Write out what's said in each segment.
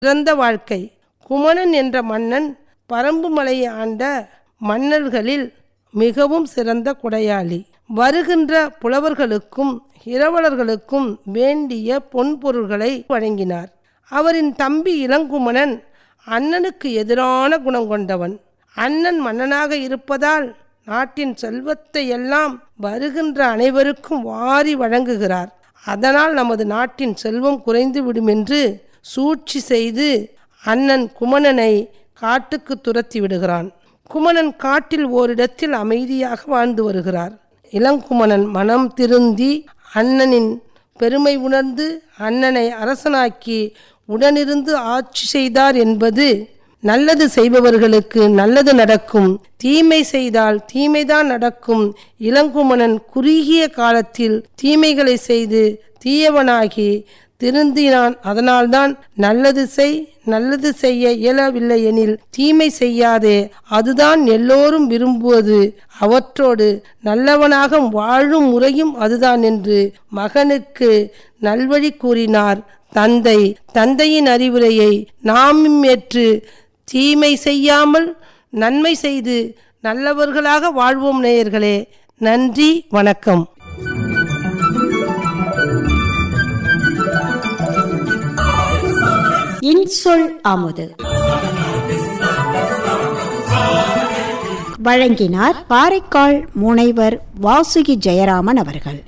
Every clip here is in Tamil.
சிறந்த வாழ்க்கை. குமணன் என்ற மன்னன் பரம்பு மலையை ஆண்ட மன்னர்களில் மிகவும் சிறந்த கொடையாளி. வருகின்ற புலவர்களுக்கும் இரவலர்களுக்கும் வேண்டிய பொன்பொருள்களை வழங்கினார். அவரின் தம்பி இளங்குமணன் அண்ணனுக்கு எதிரான குணம் கொண்டவன். அண்ணன் மன்னனாக இருப்பதால் நாட்டின் செல்வத்தை எல்லாம் வருகின்ற அனைவருக்கும் வாரி வழங்குகிறார். அதனால் நமது நாட்டின் செல்வம் குறைந்துவிடும் என்று சூழ்ச்சி செய்து அண்ணன் குமணனை காட்டுக்கு துரத்தி விடுகிறான். குமணன் காட்டில் ஓரிடத்தில் அமைதியாக வாழ்ந்து வருகிறார். இளங்குமணன் மனம் திருந்தி அண்ணனின் பெருமை உணர்ந்து அண்ணனை அரசனாக்கி உடனிருந்து ஆட்சி செய்தார் என்பது நல்லது செய்பவர்களுக்கு நல்லது நடக்கும், தீமை செய்தால் தீமைதான் நடக்கும். இளங்குமணன் குறுகிய காலத்தில் தீமைகளை செய்து தீயவனாகி திருந்தினான். அதனால்தான் நல்லது செய்ய இயலவில்லை எனில் தீமை செய்யாதே, அதுதான் எல்லோரும் விரும்புவது, அவற்றோடு நல்லவனாக வாழும் முறையும் அதுதான் என்று மகனுக்கு நல்வழி கூறினார் தந்தை. தந்தையின் அறிவுரையை நாமும் ஏற்று தீமை செய்யாமல் நன்மை செய்து நல்லவர்களாக வாழ்வோம். நேயர்களே, நன்றி, வணக்கம். இன்சொல் அமுது வழங்கினார் காரைக்கால் முனைவர் வாசுகி ஜெயராமன் அவர்கள்.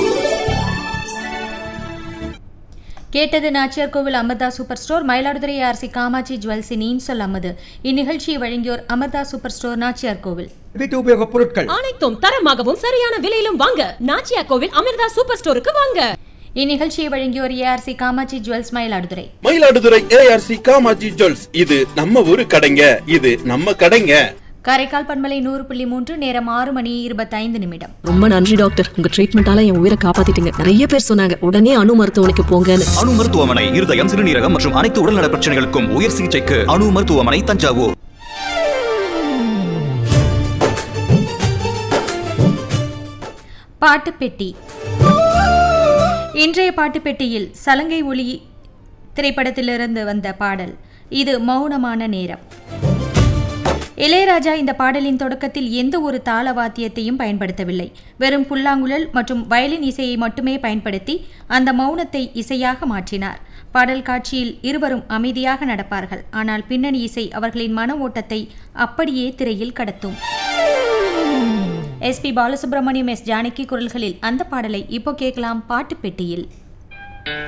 கேட்டது நாச்சியார் கோவில் Amrita super store, Mayiladuthurai RC Kamakshi ஜுவல்ஸின் இன்சொல் அமுது. இந்நிகழ்ச்சியை வழங்கியோர் அமர்தா சூப்பர் ஸ்டோர், நாச்சியார் கோவில். வீட்டு உபயோக பொருட்கள் அனைத்தும் தரமாகவும் சரியான விலையிலும் வாங்க நாச்சியார் கோவில் அமர்தா சூப்பர் ஸ்டோருக்கு வாங்க. இந்நிகழ்ச்சியை வழங்கியோர் ARC Kamakshi jewels, Mayiladuthurai. Mayiladuthurai ARC Kamakshi jewels, இது நம்ம ஊரு கடைங்க, இது நம்ம கடைங்க. காரைக்கால் பண்பலை 100.3, நேரம் 6:25. ரொம்ப நன்றி டாக்டர், உங்க ட்ரீட்மெண்டால என் உயிரை காப்பாத்திட்டீங்க. நிறைய பேர் சொன்னாங்க உடனே அணு மருத்துவமனைக்கு போங்கன்னு. அணு மருத்துவமனை இருதயம், சிறுநீரகம் மற்றும் அனைத்து உடல்நல பிரச்சனைகளுக்கும் உயர் சிகிச்சைக்கு அணு மருத்துவமனை, தஞ்சாவூர். பாட்டு பெட்டி. இன்றைய பாட்டு பெட்டியில் சலங்கை ஒளி திரைப்படத்திலிருந்து வந்த பாடல் இது மௌனமான நேரம். இளையராஜா இந்த பாடலின் தொடக்கத்தில் எந்த ஒரு தாள வாத்தியத்தையும் பயன்படுத்தவில்லை. வெறும் புல்லாங்குழல் மற்றும் வயலின் இசையை மட்டுமே பயன்படுத்தி அந்த மௌனத்தை இசையாக மாற்றினார். பாடல் காட்சியில் இருவரும் அமைதியாக நடப்பார்கள். ஆனால் பின்னணி இசை அவர்களின் மன ஓட்டத்தை அப்படியே திரையில் கடத்தும். எஸ்பி பாலசுப்ரமணியம், எஸ் ஜானகி குரல்களில் அந்த பாடலை இப்போ கேட்கலாம் பாட்டு பெட்டியில்.